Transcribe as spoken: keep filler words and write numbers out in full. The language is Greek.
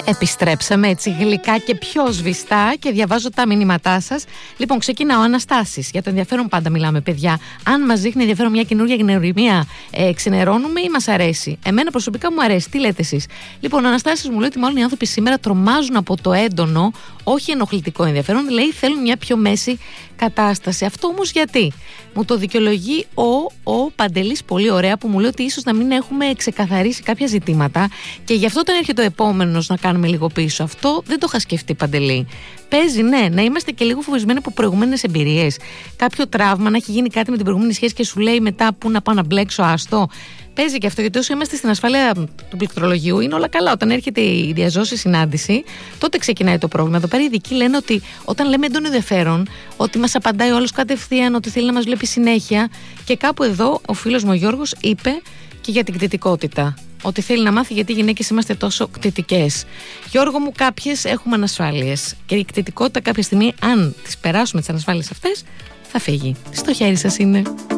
Επιστρέψαμε έτσι γλυκά και πιο σβηστά και διαβάζω τα μηνύματά σας. Λοιπόν, ξεκινάω. Αναστάσεις. Για το ενδιαφέρον πάντα μιλάμε, παιδιά. Αν μας δείχνει ενδιαφέρον μια καινούργια γνωριμία, ε, ξενερώνουμε ή μας αρέσει? Εμένα προσωπικά μου αρέσει. Τι λέτε εσείς? Λοιπόν, Αναστάσεις μου λέει ότι μάλλον οι άνθρωποι σήμερα τρομάζουν από το έντονο, όχι ενοχλητικό ενδιαφέρον, λέει θέλουν μια πιο μέση κατάσταση. Αυτό όμως γιατί? Μου το δικαιολογεί ο, ο Παντελής πολύ ωραία, που μου λέει ότι ίσως να μην έχουμε ξεκαθαρίσει κάποια ζητήματα και γι' αυτό όταν έρχεται ο επόμενος να κάνουμε λίγο πίσω. Αυτό δεν το είχα σκεφτεί, Παντελή. Παίζει, ναι, να είμαστε και λίγο φοβισμένοι από προηγούμενες εμπειρίες. Κάποιο τραύμα, να έχει γίνει κάτι με την προηγούμενη σχέση και σου λέει μετά πού να πάω να μπλέξω, άστο. Παίζει και αυτό, γιατί όσο είμαστε στην ασφάλεια του πληκτρολογίου είναι όλα καλά. Όταν έρχεται η διαζώση συνάντηση, τότε ξεκινάει το πρόβλημα. Εδώ πέρα οι ειδικοί λένε ότι όταν λέμε έντονο ενδιαφέρον, ότι μας απαντάει ο άλλος κατευθείαν, ότι θέλει να μας βλέπει συνέχεια. Και κάπου εδώ ο φίλος μου ο Γιώργος είπε και για την κτητικότητα. Ότι θέλει να μάθει γιατί οι γυναίκες είμαστε τόσο κτητικές. Γιώργο μου, κάποιες έχουμε ανασφάλειες. Και η κτητικότητα κάποια στιγμή, αν τις περάσουμε τις ανασφάλειες αυτές, θα φύγει. Στο χέρι σας είναι.